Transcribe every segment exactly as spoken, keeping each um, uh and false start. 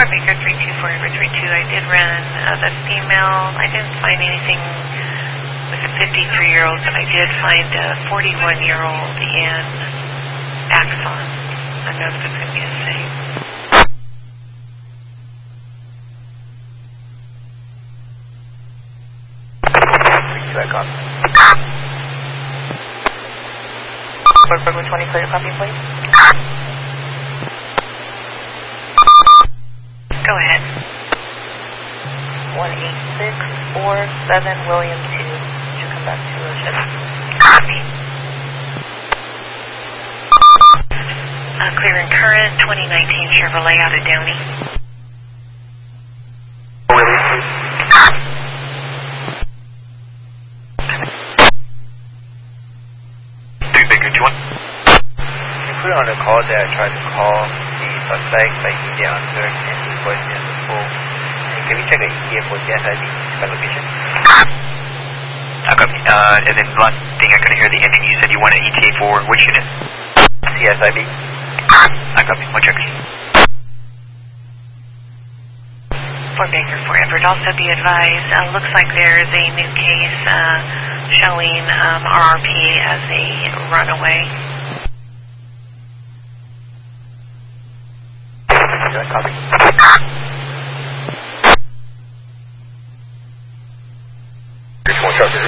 Fort Baker three two four over three two. I did run uh, the female. I didn't find anything with a fifty-three-year-old, but I did find a forty-one-year-old in Axon. I know if it's going to be the same. Back on. Fort Brooklyn twenty, clear copy, please. Go ahead. one eight six four seven William two. Should come back to oh seven. Copy. Uh, clear and current, twenty nineteen Chevrolet out of Downey. Clear on the call that I tried to call the suspect, but he didn't answer and his voice is full. And can we check the E T A for the S I B by location? I copy. Uh, and then last thing I couldn't hear the ending, you said you wanted E T A for which unit? C S I B. I copy. One check. Fort Baker for Everett. Also be advised, uh, looks like there is a new case uh, showing um, R R P as a runaway. Copy. One cover.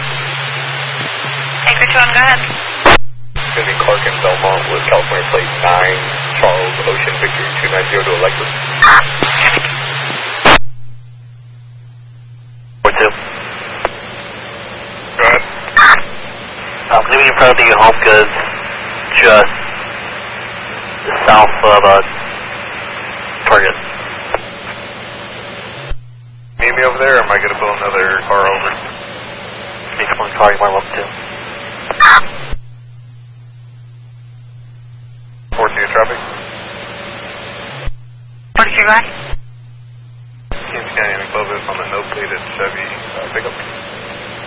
Hey, which one? Go ahead. Cindy Clark in Belmont with California plate nine, Charles Ocean Victory two nine zero to Alexis. Four two. Go ahead. I'm leaving in front of the home goods just south of us. Target. Meet me over there, or am I going to pull another car over? Make one car, you might want to. forty-two traffic. forty-two, go ahead. Can't see anything above us on the no plated Chevy uh, pickup.